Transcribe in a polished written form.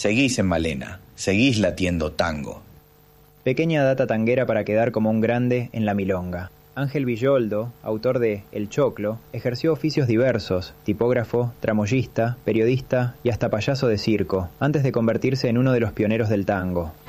Seguís en Malena, seguís latiendo tango. Pequeña data tanguera para quedar como un grande en la milonga. Ángel Villoldo, autor de El Choclo, ejerció oficios diversos, tipógrafo, tramoyista, periodista y hasta payaso de circo, antes de convertirse en uno de los pioneros del tango.